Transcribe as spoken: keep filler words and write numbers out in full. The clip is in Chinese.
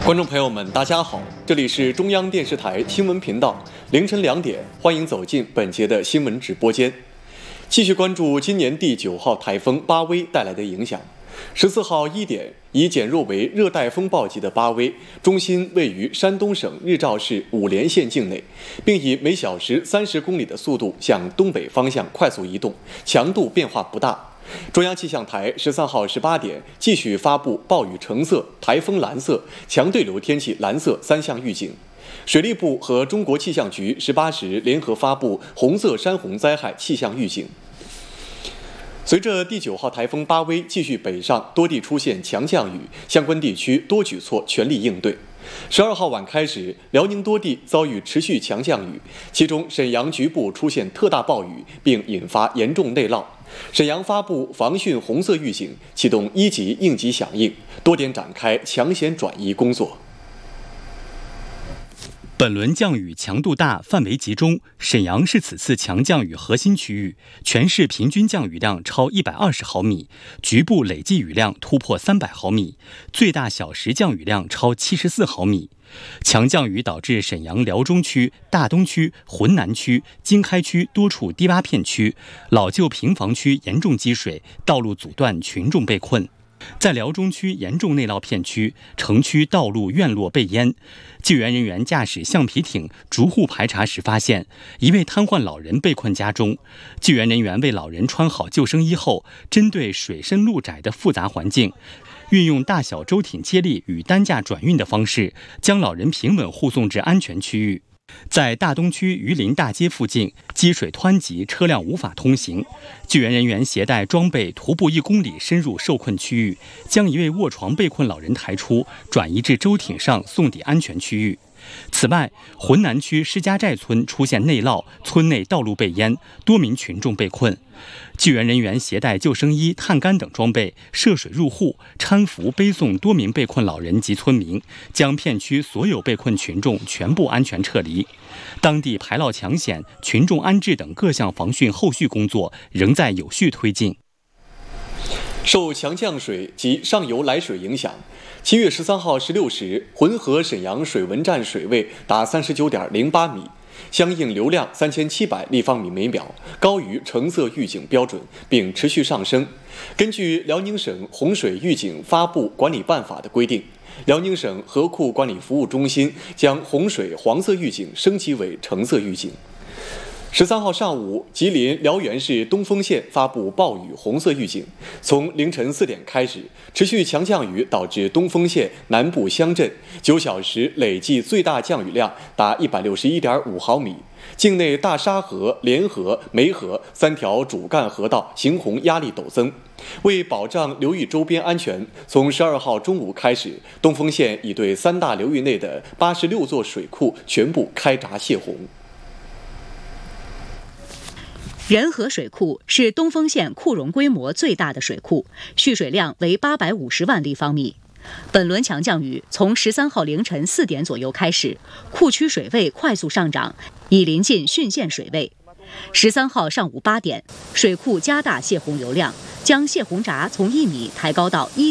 观众朋友们，大家好，这里是中央电视台新闻频道，凌晨两点，欢迎走进本节的新闻直播间。继续关注今年第九号台风巴威带来的影响。十四号一点，已减弱为热带风暴级的巴威，中心位于山东省日照市五莲县境内，并以每小时三十公里的速度向东北方向快速移动，强度变化不大。中央气象台十三号十八点继续发布暴雨橙色、台风蓝色、强对流天气蓝色三项预警。水利部和中国气象局十八时联合发布红色山洪灾害气象预警。随着第九号台风巴威继续北上，多地出现强降雨，相关地区多举措全力应对。十二号晚开始，辽宁多地遭遇持续强降雨，其中沈阳局部出现特大暴雨，并引发严重内涝。沈阳发布防汛红色预警，启动一级应急响应，多点展开抢险转移工作。 本轮降雨强度大，范围集中，沈阳是此次强降雨核心区域，全市平均降雨量超一百二十毫米，局部累计雨量突破三百毫米，最大小时降雨量超七十四毫米。强降雨导致沈阳辽中区、大东区、浑南区、经开区多处低洼片区、老旧平房区严重积水，道路阻断，群众被困。在辽中区严重内涝片区，城区道路院落被淹，救援人员驾驶橡皮艇逐户排查时发现，一位瘫痪老人被困家中。救援人员为老人穿好救生衣后，针对水深路窄的复杂环境，运用大小舟艇接力与担架转运的方式，将老人平稳护送至安全区域。在大东区榆林大街附近，积水湍急，车辆无法通行。救援人员携带装备，徒步一公里深入受困区域，将一位卧床被困老人抬出，转移至舟艇上送抵安全区域。此外，浑南区施家寨村出现内涝，村内道路被淹，多名群众被困。救援人员携带救生衣、探杆等装备，涉水入户，搀扶背送多名被困老人及村民，将片区所有被困群众全部安全撤离。当地排涝抢险、群众安置等各项防汛后续工作仍在有序推进。 受强降水及上游来水影响，七月十三号十六时，浑河沈阳水文站水位达三十九点零八米，相应流量三千七百立方米每秒，高于橙色预警标准，并持续上升。根据辽宁省洪水预警发布管理办法的规定，辽宁省河库管理服务中心将洪水黄色预警升级为橙色预警。十三号上午，吉林辽源市东丰县发布暴雨红色预警。从凌晨四点开始，持续强降雨导致东丰县南部乡镇九小时累计最大降雨量达一百六十一点五毫米。境内大沙河、连河、梅河三条主干河道行洪压力陡增。为保障流域周边安全，从十二号中午开始，东丰县已对三大流域内的八十六座水库全部开闸泄洪。 仁和水库是东丰县库容规模最大的水库，蓄水量为八百五十万立方米。本轮强降雨从十三号凌晨四点左右开始，库区水位快速上涨，已临近汛县水位。十三号上午八点，水库加大泄洪流量，将泄洪闸从一米抬高到一。